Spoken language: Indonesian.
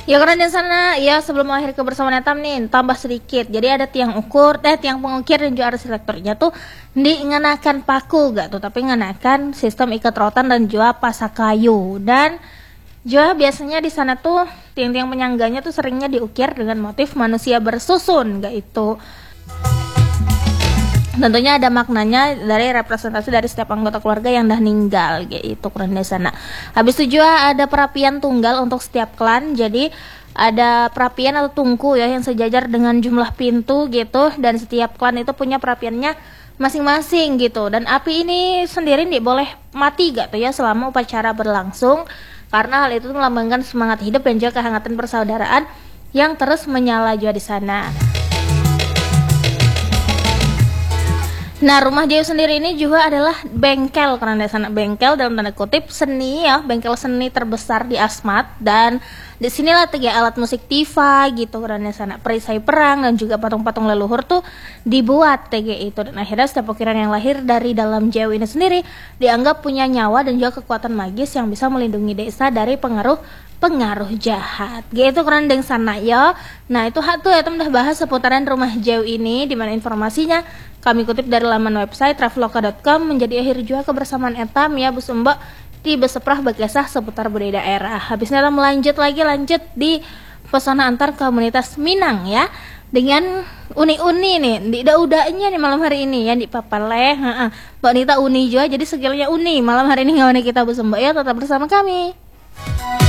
Ya karena di sana ya sebelum akhir kebersamaan etam nih tambah sedikit. Jadi ada tiang ukur, tiang pengukir dan juga arsitekturnya tuh di ngenakan paku gak tuh, tapi ngenakan sistem ikat rotan dan juga pasak kayu. Dan juga biasanya di sana tuh tiang-tiang penyangganya tuh seringnya diukir dengan motif manusia bersusun gak itu. Tentunya ada maknanya dari representasi dari setiap anggota keluarga yang dah meninggal gitu keren di sana. Habis itu juga ada perapian tunggal untuk setiap klan. Jadi ada perapian atau tungku ya yang sejajar dengan jumlah pintu gitu, dan setiap klan itu punya perapiannya masing-masing gitu. Dan api ini sendiri nih boleh mati gak tuh ya selama upacara berlangsung, karena hal itu melambangkan semangat hidup dan juga kehangatan persaudaraan yang terus menyala juga di sana. Nah, rumah Jauh sendiri ini juga adalah bengkel karena di sana, bengkel dalam tanda kutip seni ya, bengkel seni terbesar di Asmat. Dan disinilah tiga alat musik tifa gitu karena di sana, perisai perang dan juga patung-patung leluhur tuh dibuat TG itu. Dan akhirnya setiap ukiran yang lahir dari dalam Jauh ini sendiri dianggap punya nyawa dan juga kekuatan magis yang bisa melindungi desa dari pengaruh jahat gitu keren deng sana ya. Nah itu tuh ya udah bahas seputaran rumah Jauh ini, dimana informasinya kami kutip dari laman website traveloka.com. Menjadi akhir juga kebersamaan etam ya Bu Sembok di beseprah bekesah seputar budaya daerah. Habisnya kita lanjut di pesona antar komunitas Minang ya, dengan uni-uni nih di udahnya nih malam hari ini ya di Papaleh. Mbak Nita uni juga, jadi skillnya uni malam hari ini ngawane kita Bu Sembok ya, tetap bersama kami.